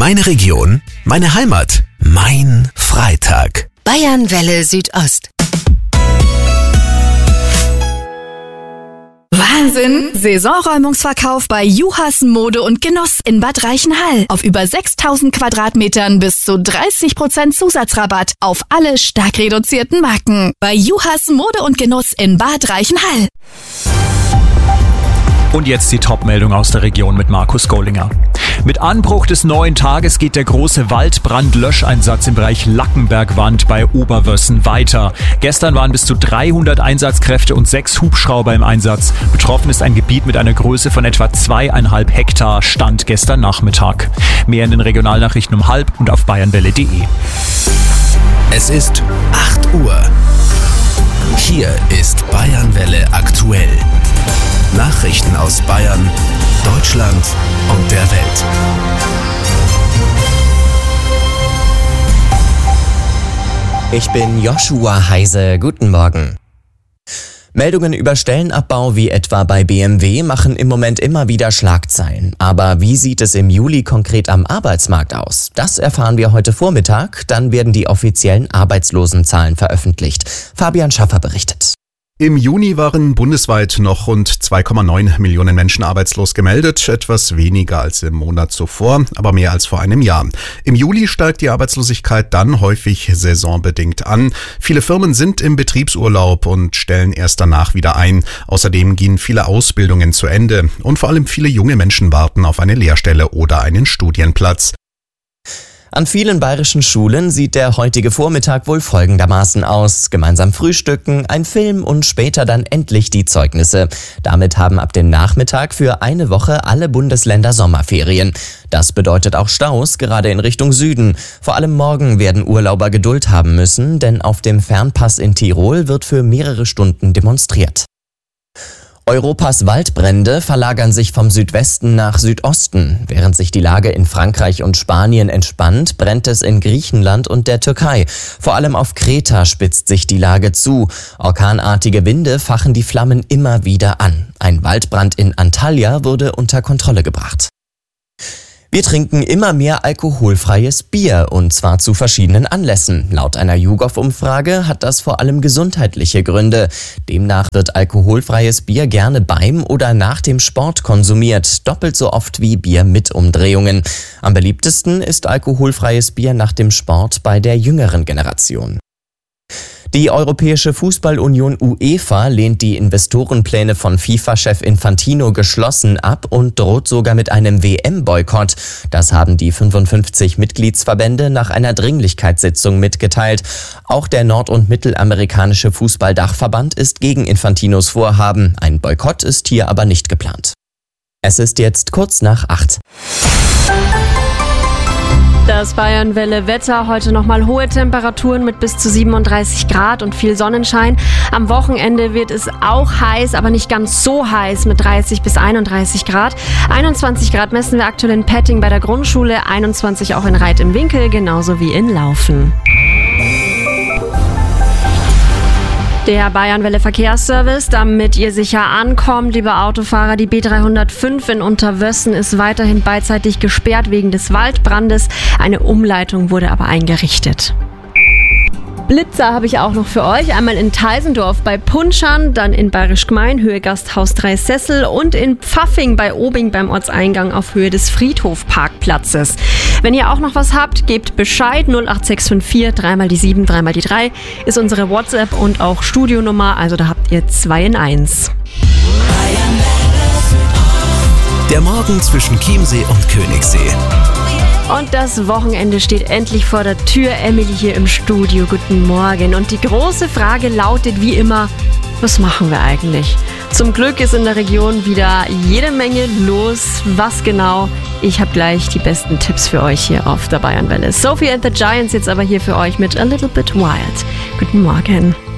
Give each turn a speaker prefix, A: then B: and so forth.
A: Meine Region, meine Heimat, mein Freitag.
B: Bayernwelle Südost.
C: Wahnsinn! Saisonräumungsverkauf bei Juhas Mode und Genuss in Bad Reichenhall. Auf über 6000 Quadratmetern bis zu 30% Zusatzrabatt auf alle stark reduzierten Marken. Bei Juhas Mode und Genuss in Bad Reichenhall.
D: Und jetzt die Top-Meldung aus der Region mit Markus Gollinger. Mit Anbruch des neuen Tages geht der große Waldbrandlöscheinsatz im Bereich Lackenbergwand bei Oberwössen weiter. Gestern waren bis zu 300 Einsatzkräfte und 6 Hubschrauber im Einsatz. Betroffen ist ein Gebiet mit einer Größe von etwa 2,5 Hektar, Stand gestern Nachmittag. Mehr in den Regionalnachrichten um 12:30 und auf bayernwelle.de.
A: Es ist 8 Uhr. Hier ist Bayernwelle aktuell. Nachrichten aus Bayern, Deutschland und der Welt.
E: Ich bin Joshua Heise. Guten Morgen. Meldungen über Stellenabbau wie etwa bei BMW machen im Moment immer wieder Schlagzeilen. Aber wie sieht es im Juli konkret am Arbeitsmarkt aus? Das erfahren wir heute Vormittag. Dann werden die offiziellen Arbeitslosenzahlen veröffentlicht. Fabian Schaffer berichtet.
F: Im Juni waren bundesweit noch rund 2,9 Millionen Menschen arbeitslos gemeldet, etwas weniger als im Monat zuvor, aber mehr als vor einem Jahr. Im Juli steigt die Arbeitslosigkeit dann häufig saisonbedingt an. Viele Firmen sind im Betriebsurlaub und stellen erst danach wieder ein. Außerdem gehen viele Ausbildungen zu Ende und vor allem viele junge Menschen warten auf eine Lehrstelle oder einen Studienplatz.
E: An vielen bayerischen Schulen sieht der heutige Vormittag wohl folgendermaßen aus. Gemeinsam frühstücken, ein Film und später dann endlich die Zeugnisse. Damit haben ab dem Nachmittag für eine Woche alle Bundesländer Sommerferien. Das bedeutet auch Staus, gerade in Richtung Süden. Vor allem morgen werden Urlauber Geduld haben müssen, denn auf dem Fernpass in Tirol wird für mehrere Stunden demonstriert. Europas Waldbrände verlagern sich vom Südwesten nach Südosten. Während sich die Lage in Frankreich und Spanien entspannt, brennt es in Griechenland und der Türkei. Vor allem auf Kreta spitzt sich die Lage zu. Orkanartige Winde fachen die Flammen immer wieder an. Ein Waldbrand in Antalya wurde unter Kontrolle gebracht. Wir trinken immer mehr alkoholfreies Bier, und zwar zu verschiedenen Anlässen. Laut einer YouGov-Umfrage hat das vor allem gesundheitliche Gründe. Demnach wird alkoholfreies Bier gerne beim oder nach dem Sport konsumiert, doppelt so oft wie Bier mit Umdrehungen. Am beliebtesten ist alkoholfreies Bier nach dem Sport bei der jüngeren Generation. Die Europäische Fußballunion UEFA lehnt die Investorenpläne von FIFA-Chef Infantino geschlossen ab und droht sogar mit einem WM-Boykott. Das haben die 55 Mitgliedsverbände nach einer Dringlichkeitssitzung mitgeteilt. Auch der nord- und mittelamerikanische Fußballdachverband ist gegen Infantinos Vorhaben. Ein Boykott ist hier aber nicht geplant. Es ist jetzt kurz nach 8.
G: Das Bayernwelle-Wetter, heute nochmal hohe Temperaturen mit bis zu 37 Grad und viel Sonnenschein. Am Wochenende wird es auch heiß, aber nicht ganz so heiß mit 30 bis 31 Grad. 21 Grad messen wir aktuell in Petting bei der Grundschule, 21 auch in Reit im Winkel, genauso wie in Laufen. Der Bayernwelle Verkehrsservice, damit ihr sicher ankommt, liebe Autofahrer, die B305 in Unterwössen ist weiterhin beidseitig gesperrt wegen des Waldbrandes. Eine Umleitung wurde aber eingerichtet. Blitzer habe ich auch noch für euch. Einmal in Teisendorf bei Punschern, dann in Bayerisch Gmein, Höhe Gasthaus 3 Sessel und in Pfaffing bei Obing beim Ortseingang auf Höhe des Friedhofparkplatzes. Wenn ihr auch noch was habt, gebt Bescheid. 08654 3 die 7 3 die 3 ist unsere WhatsApp und auch Studionummer, also da habt ihr 2 in 1.
A: Der Morgen zwischen Chiemsee und Königssee.
G: Und das Wochenende steht endlich vor der Tür. Emily hier im Studio. Guten Morgen. Und die große Frage lautet wie immer, was machen wir eigentlich? Zum Glück ist in der Region wieder jede Menge los. Was genau? Ich habe gleich die besten Tipps für euch hier auf der Bayernwelle. Sophie and the Giants jetzt aber hier für euch mit A Little Bit Wild. Guten Morgen.